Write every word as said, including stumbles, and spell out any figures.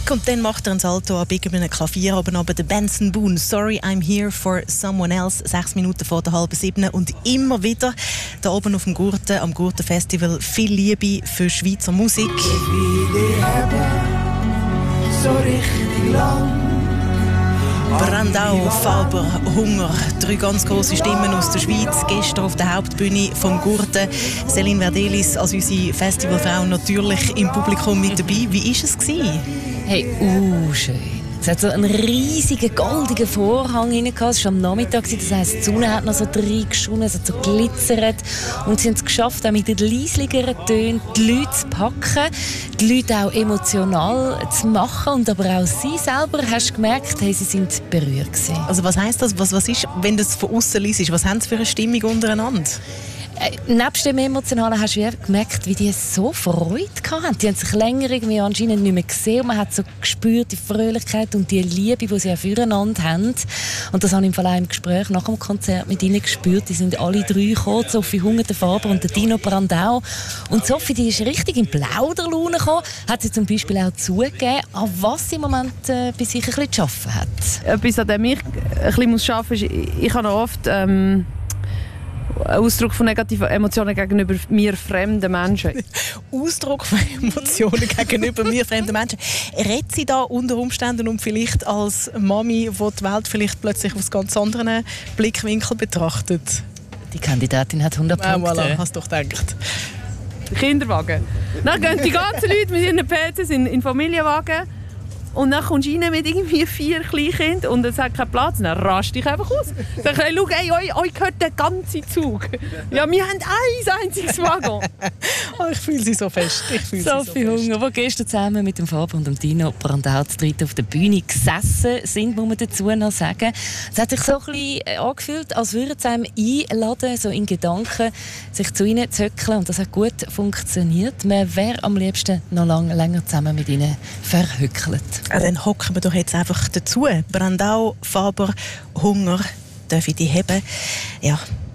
Musik und dann macht er ein Salto ab irgendeinem Klavier oben aber der Benson Boone. Sorry, I'm here for someone else. Sechs Minuten vor der halben sieben und immer wieder da oben auf dem Gurten, am Gurten-Festival, viel Liebe für Schweizer Musik. Ich will dich haben, so richtig lang. Brandau, Faber, Hunger, drei ganz grosse Stimmen aus der Schweiz. Gestern auf der Hauptbühne vom Gurten. Céline Verdelis als unsere Festivalfrau natürlich im Publikum mit dabei. Wie war es gewesen? Hey, uh, schön. Es hat so einen riesigen goldigen Vorhang rein. Es war am Nachmittag, das heisst, die Sonne hat noch so reingeschonen, es hat so glitzert. Und sie haben es geschafft, auch mit den leisligeren Tönen die Leute zu packen, die Leute auch emotional zu machen. Und aber auch sie selber, hast du gemerkt, hey, sie sind berührt gewesen. Also was heisst das? Was, was ist, wenn das von außen liest? Was haben sie für eine Stimmung untereinander? Äh, nebst dem Emotionalen hast du gemerkt, wie die so Freude hatten. Die haben sich länger irgendwie anscheinend nicht mehr gesehen. Und man hat so gespürt, die Fröhlichkeit und die Liebe, die sie auch füreinander haben. Und das habe ich im Fall auch im Gespräch nach dem Konzert mit ihnen gespürt. Die sind alle drei gekommen, Sophie Hunger, der Faber und der Dino Brandau. Und Sophie, die ist richtig in Plauderlaune gekommen. Hat sie zum Beispiel auch zugegeben, an was sie im Moment äh, bei sich ein bisschen zu arbeiten hat. Etwas, an dem ich ein bisschen arbeiten muss, ist, ich habe oft ähm Ausdruck von negativen Emotionen gegenüber mir fremden Menschen. Ausdruck von Emotionen gegenüber mir fremden Menschen. Redet sie da unter Umständen und vielleicht als Mami, die die Welt vielleicht plötzlich aus ganz anderen Blickwinkel betrachtet? Die Kandidatin hat hundert Ah, Punkte. voilà, hast du doch gedacht. Kinderwagen. Dann gehen die ganzen Leute mit ihren P Cs in den Familienwagen. Und dann kommst du rein mit irgendwie vier Kleinkindern und es hat keinen Platz. Dann raste ich einfach aus. Dann sage ich, hey, schau, hey, euch, euch gehört der ganze Zug. Ja, wir haben ein einziges Waggon. Oh, ich fühle sie so fest. Ich fühle sie Sophie so fest. Hunger, die gestern zusammen mit dem Faber und dem Dino Brandau zu dritt auf der Bühne gesessen sind, muss man dazu noch sagen. Es hat sich so ein bisschen angefühlt, als würden sie einem einladen, so in Gedanken, sich zu ihnen zu höckeln. Und das hat gut funktioniert. Man wäre am liebsten noch lang, länger zusammen mit ihnen verhöckelt. Ah, dann hocken wir doch jetzt einfach dazu. Brandau, Faber, Hunger, darf ich die haben? Ja,